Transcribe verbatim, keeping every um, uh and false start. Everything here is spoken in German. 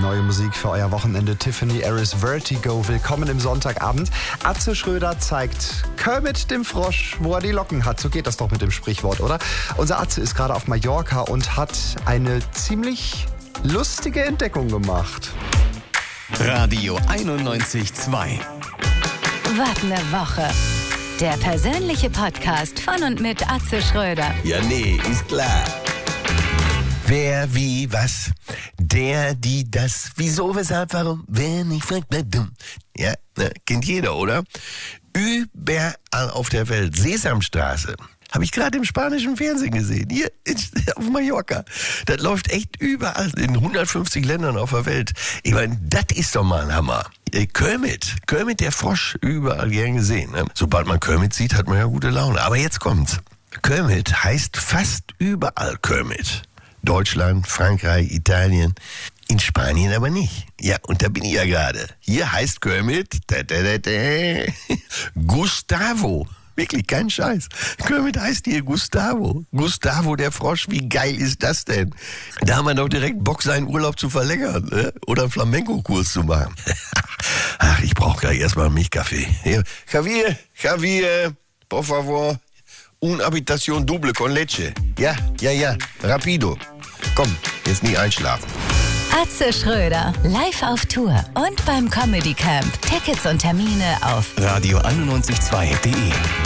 Neue Musik für euer Wochenende. Tiffany Harris, Vertigo. Willkommen im Sonntagabend. Atze Schröder zeigt Kermit dem Frosch, wo er die Locken hat. So geht das doch mit dem Sprichwort, oder? Unser Atze ist gerade auf Mallorca und hat eine ziemlich lustige Entdeckung gemacht. Radio einundneunzig Komma zwei. Was ne Woche. Der persönliche Podcast von und mit Atze Schröder. Ja, nee, ist klar. Wer, wie, was? Der, die, das. Wieso, weshalb, warum? Wer nicht fragt, bleibt dumm. Ja, ne, kennt jeder, oder? Überall auf der Welt. Sesamstraße. Habe ich gerade im spanischen Fernsehen gesehen. Hier auf Mallorca. Das läuft echt überall in hundertfünfzig Ländern auf der Welt. Ich meine, das ist doch mal ein Hammer. Kermit, Kermit der Frosch, überall gern gesehen. Ne? Sobald man Kermit sieht, hat man ja gute Laune. Aber jetzt kommt's. Kermit heißt fast überall Kermit. Deutschland, Frankreich, Italien. In Spanien aber nicht. Ja, und da bin ich ja gerade. Hier heißt Kermit da, da, da, da, Gustavo. Wirklich, kein Scheiß. Kermit heißt hier Gustavo. Gustavo der Frosch, wie geil ist das denn? Da haben wir doch direkt Bock, seinen Urlaub zu verlängern, ne? Oder einen Flamenco-Kurs zu machen. Ach, ich brauche gleich erstmal einen Milchkaffee. Javier, Javier, por favor, una habitación doble con leche. Ja, ja, ja, rapido. Komm, jetzt nicht einschlafen. Atze Schröder, live auf Tour und beim Comedy Camp. Tickets und Termine auf Radio einundneunzig Komma zwei punkt de.